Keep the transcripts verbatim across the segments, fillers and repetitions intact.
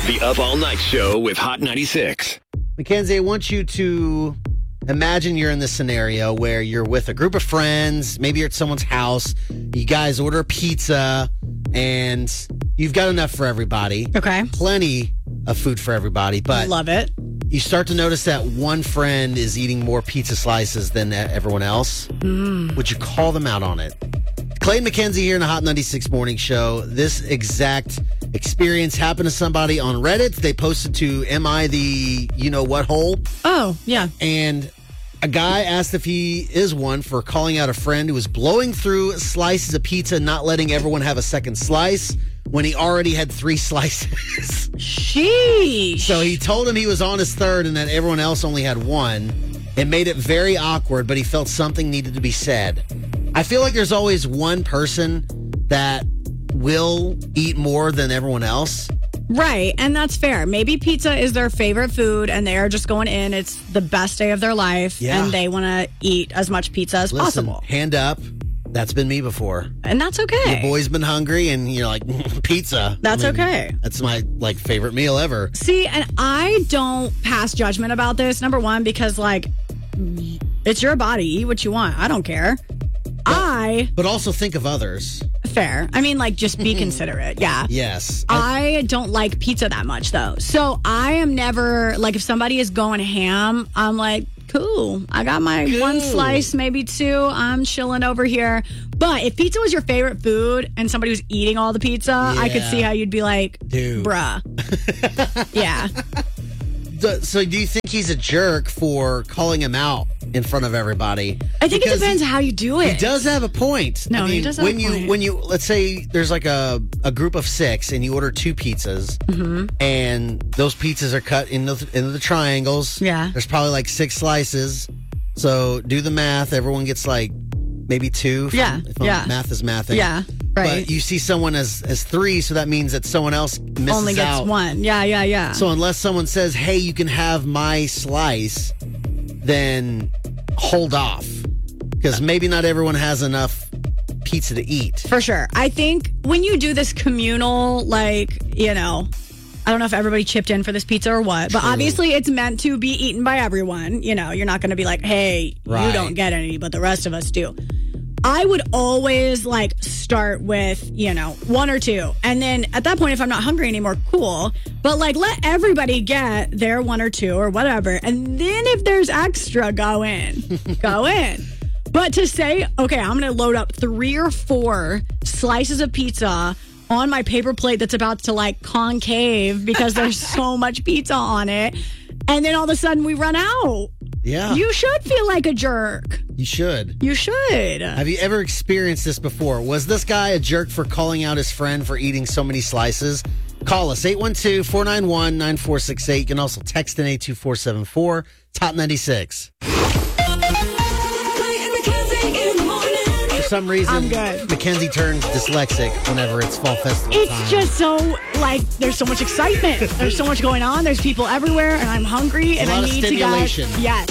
The Up All Night Show with Hot ninety-six. Mackenzie, I want you to imagine you're in this scenario where you're with a group of friends. Maybe you're at someone's house. You guys order a pizza, and you've got enough for everybody. Okay. Plenty of food for everybody. But love it. You start to notice that one friend is eating more pizza slices than everyone else. Mm. Would you call them out on it? Clayton McKenzie here in the Hot ninety-six Morning Show. This exact experience happened to somebody on Reddit. They posted to Am I the you-know-what hole? Oh, yeah. And a guy asked if he is one for calling out a friend who was blowing through slices of pizza and not letting everyone have a second slice when he already had three slices. Sheesh. So he told him he was on his third and that everyone else only had one. It made it very awkward, but he felt something needed to be said. I feel like there's always one person that will eat more than everyone else. Right, and that's fair. Maybe pizza is their favorite food, and they are just going in. It's the best day of their life, Yeah. and they want to eat as much pizza as Listen, possible. hand up. That's been me before. And that's okay. Your boy's been hungry, and you're like, pizza. That's I mean, okay. That's my like favorite meal ever. See, and I don't pass judgment about this, number one, because, like, it's your body. Eat what you want. I don't care. But, I... But also think of others. Fair. I mean, like, just be considerate. Yeah. Yes. I don't like pizza that much, though. So I am never, like, if somebody is going ham, I'm like, cool. I got my Cool. one slice, maybe two. I'm chilling over here. But if pizza was your favorite food and somebody was eating all the pizza, I could Yeah. see how you'd be like, Dude. bruh. Yeah. So- So do you think he's a jerk for calling him out in front of everybody? I think Because it depends how you do it. He does have a point. No, I he mean, does have when a you point. when you let's say there's like a, a group of six and you order two pizzas, Mm-hmm. and those pizzas are cut into the, into the triangles. Yeah. There's probably like six slices. So do the math. Everyone gets like maybe two. If Yeah, I'm- if I'm- yeah. math is mathing. Yeah, right. But you see someone as as three, so that means that someone else misses Only gets out. one. Yeah, yeah, yeah. So unless someone says, "Hey, you can have my slice," then hold off, because maybe not everyone has enough pizza to eat. For sure. I think when you do this communal, like, you know, I don't know if everybody chipped in for this pizza or what, but True. obviously it's meant to be eaten by everyone. You know, you're not going to be like, hey, you Right. don't get any, but the rest of us do. I would always like start with, you know, one or two. And then at that point, if I'm not hungry anymore, cool. But like let everybody get their one or two or whatever. And then if there's extra, go in. Go in. But to say, okay, I'm going to load up three or four slices of pizza on my paper plate that's about to like concave because there's so much pizza on it. And then all of a sudden we run out. Yeah, You should feel like a jerk. you should. You should. Have you ever experienced this before? Was this guy a jerk for calling out his friend for eating so many slices? Call us, eight one two, four nine one, nine four six eight. You can also text in eight two four seven four. Top ninety-six. For some reason, I'm good. Mackenzie turns dyslexic whenever it's fall festival It's time. just so, like, there's so much excitement. There's so much going on. There's people everywhere, and I'm hungry, and lot I of need to get... stimulation. Yes.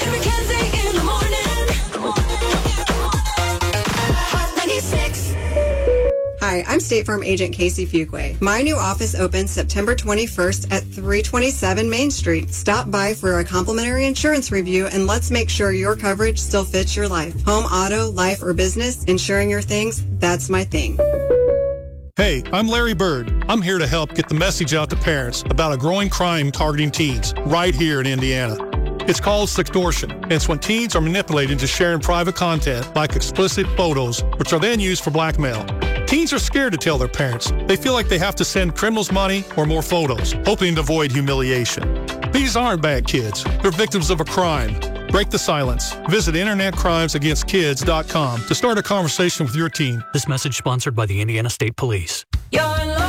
Hi, I'm State Farm Agent Casey Fuquay. My new office opens September twenty-first at three twenty-seven Main Street. Stop by for a complimentary insurance review and let's make sure your coverage still fits your life. Home, auto, life, or business, insuring your things, that's my thing. Hey, I'm Larry Bird. I'm here to help get the message out to parents about a growing crime targeting teens right here in Indiana. It's called sextortion, and it's when teens are manipulated into sharing private content like explicit photos, which are then used for blackmail. Teens are scared to tell their parents. They feel like they have to send criminals money or more photos, hoping to avoid humiliation. These aren't bad kids. They're victims of a crime. Break the silence. Visit internet crimes against kids dot com to start a conversation with your teen. This message sponsored by the Indiana State Police.